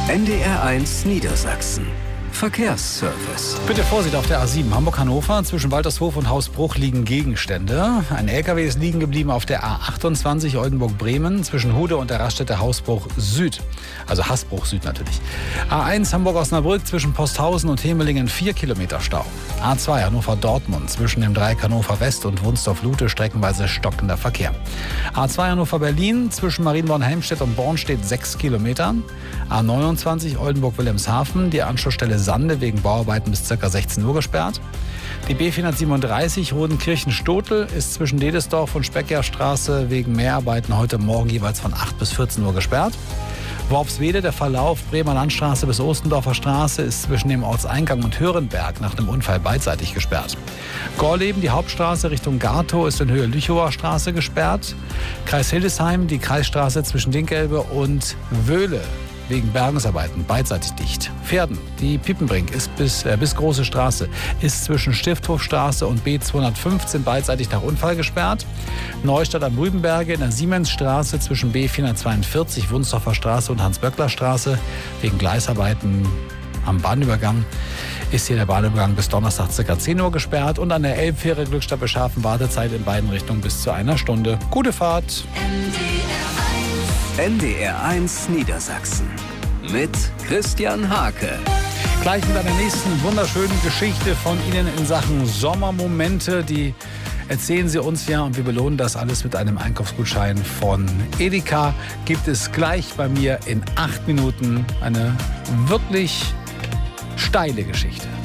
NDR1 Niedersachsen. Verkehrsservice. Bitte Vorsicht auf der A7 Hamburg-Hannover. Zwischen Waltershof und Hausbruch liegen Gegenstände. Ein LKW ist liegen geblieben auf der A28 Oldenburg-Bremen zwischen Hude und der Raststätte Hausbruch Süd. Also Hasbruch Süd natürlich. A1 Hamburg-Osnabrück zwischen Posthausen und Hemelingen 4 Kilometer Stau. A2 Hannover-Dortmund zwischen dem Dreieck Hannover West und Wunsdorf-Lute streckenweise stockender Verkehr. A2 Hannover-Berlin zwischen Marienborn-Helmstedt und Bornstedt 6 Kilometer. A29 Oldenburg-Wilhelmshaven, die Anschlussstelle Sande wegen Bauarbeiten bis ca. 16 Uhr gesperrt. Die B437 Rodenkirchen-Stotel ist zwischen Dedesdorf und Speckjagdstraße wegen Mehrarbeiten heute Morgen jeweils von 8 bis 14 Uhr gesperrt. Worpswede, der Verlauf Bremer Landstraße bis Ostendorfer Straße ist zwischen dem Ortseingang und Hörenberg nach einem Unfall beidseitig gesperrt. Gorleben, die Hauptstraße Richtung Gartow ist in Höhe Lüchower Straße gesperrt. Kreis Hildesheim, die Kreisstraße zwischen Dinkelbe und Wöhle wegen Bergungsarbeiten beidseitig dicht. Pferden, die Piepenbrink ist bis Große Straße, ist zwischen Stifthofstraße und B215 beidseitig nach Unfall gesperrt. Neustadt am Rübenberge in der Siemensstraße zwischen B442 Wunsdorfer Straße und Hans-Böckler-Straße wegen Gleisarbeiten am Bahnübergang ist hier der Bahnübergang bis Donnerstag ca. 10 Uhr gesperrt und an der Elbfähre Glückstadt Beschafen Wartezeit in beiden Richtungen bis zu einer Stunde. Gute Fahrt! NDR1 Niedersachsen mit Christian Hake. Gleich mit einer nächsten wunderschönen Geschichte von Ihnen in Sachen Sommermomente. Die erzählen Sie uns ja und wir belohnen das alles mit einem Einkaufsgutschein von Edeka. Gibt es gleich bei mir in 8 Minuten eine wirklich steile Geschichte.